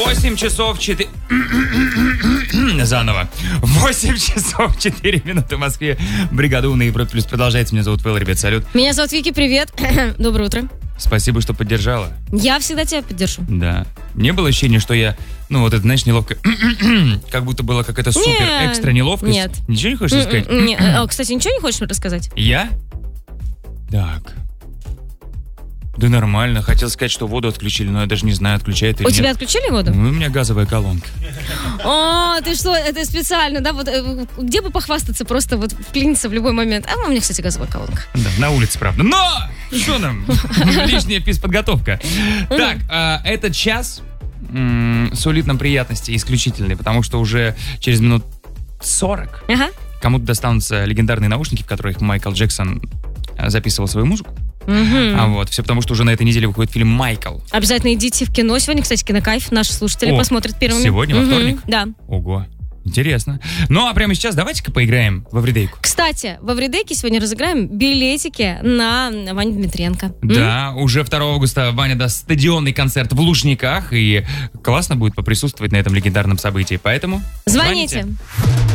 8 часов 4... Заново. 8 часов 4 минуты в Москве. Бригада «Умный Европа Плюс» продолжается. Меня зовут Вэл, ребят, салют. Меня зовут Вики, привет. Доброе утро. Спасибо, что поддержала. Я всегда тебя поддержу. Да. Не было ощущения, что я, вот это, знаешь, неловко. Как будто было какая-то супер экстра неловкость. Нет. Ничего не хочешь сказать? Кстати, ничего не хочешь мне рассказать? Я? Так. Да нормально. Хотел сказать, что воду отключили, но я даже не знаю, отключают или нет. У тебя отключили воду? Ну, у меня газовая колонка. О, ты что, это специально, да? Вот где бы похвастаться, просто вот вклиниться в любой момент. А у меня, кстати, газовая колонка. Да, на улице, правда. Но! Что нам? Лишняя физподготовка. Так, этот час сулит нам приятности исключительные, потому что уже через минут 40 кому-то достанутся легендарные наушники, в которых Майкл Джексон записывал свою музыку. Все потому, что уже на этой неделе выходит фильм «Майкл». Обязательно идите в кино. Сегодня, кстати, «Кинокайф». Наши слушатели посмотрят первыми. Сегодня, во вторник? Да. Ого. Интересно. Ну, а прямо сейчас давайте-ка поиграем в Эвридейку. Кстати, в Эвридейке сегодня разыграем билетики на Ваню Дмитренко. Да, уже 2 августа Ваня даст стадионный концерт в Лужниках, и классно будет поприсутствовать на этом легендарном событии. Поэтому звоните.